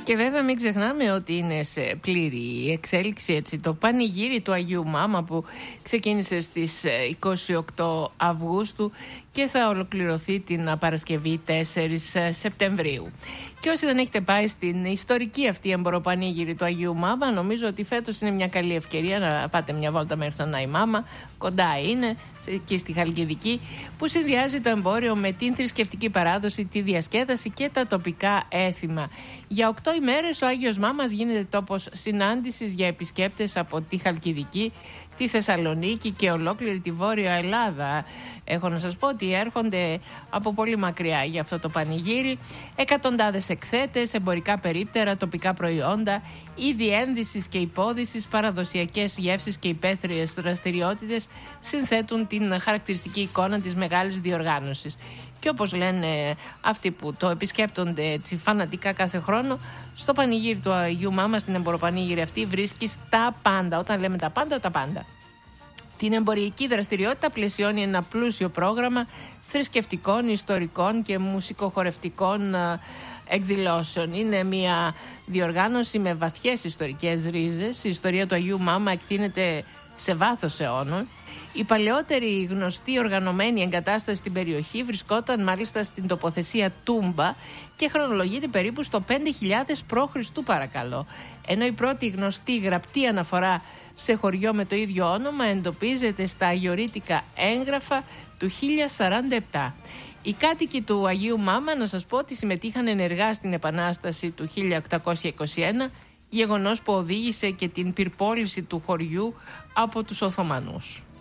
Και βέβαια μην ξεχνάμε ότι είναι σε πλήρη εξέλιξη έτσι, το πανηγύρι του Αγίου Μάμα που ξεκίνησε στις 28 Αυγούστου και θα ολοκληρωθεί την Παρασκευή 4 Σεπτεμβρίου. Και όσοι δεν έχετε πάει στην ιστορική αυτή εμποροπανήγυρη του Αγίου Μάμα, νομίζω ότι φέτος είναι μια καλή ευκαιρία να πάτε μια βόλτα μέχρι τον Άη Μάμα. Κοντά είναι, εκεί στη Χαλκιδική, που συνδυάζει το εμπόριο με την θρησκευτική παράδοση, τη διασκέδαση και τα τοπικά έθιμα. Για 8 ημέρες ο Άγιος Μάμας γίνεται τόπος συνάντησης για επισκέπτες από τη Χαλκιδική, τη Θεσσαλονίκη και ολόκληρη τη Βόρεια Ελλάδα. Έχω να σας πω ότι έρχονται από πολύ μακριά για αυτό το πανηγύρι εκατοντάδες εκθέτες, εμπορικά περίπτερα, τοπικά προϊόντα, είδη ένδυσης και υπόδυσης, παραδοσιακές γεύσεις και υπαίθριες δραστηριότητες συνθέτουν την χαρακτηριστική εικόνα της μεγάλης διοργάνωσης. Και όπως λένε αυτοί που το επισκέπτονται έτσι φανατικά κάθε χρόνο, στο πανηγύρι του Αγίου Μάμα, στην εμποροπανήγυρη αυτή, βρίσκεις τα πάντα. Όταν λέμε τα πάντα, τα πάντα. Την εμπορική δραστηριότητα πλαισιώνει ένα πλούσιο πρόγραμμα θρησκευτικών, ιστορικών και μουσικοχορευτικών εκδηλώσεων. Είναι μια διοργάνωση με βαθιές ιστορικές ρίζες. Η ιστορία του Αγίου Μάμα εκτείνεται σε βάθος αιώνων. Η παλαιότερη γνωστή οργανωμένη εγκατάσταση στην περιοχή βρισκόταν μάλιστα στην τοποθεσία Τούμπα και χρονολογείται περίπου στο 5.000 π.Χ. παρακαλώ. Ενώ η πρώτη γνωστή γραπτή αναφορά σε χωριό με το ίδιο όνομα εντοπίζεται στα αγιορείτικα έγγραφα του 1047. Οι κάτοικοι του Αγίου Μάμα, να σας πω ότι συμμετείχαν ενεργά στην Επανάσταση του 1821, γεγονός που οδήγησε και την πυρπόληση του χωριού από τους Οθωμανούς.